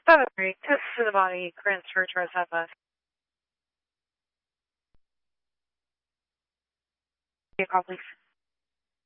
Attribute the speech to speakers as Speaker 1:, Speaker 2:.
Speaker 1: 7-3, test to the body, transfer to our southwest. Call, please.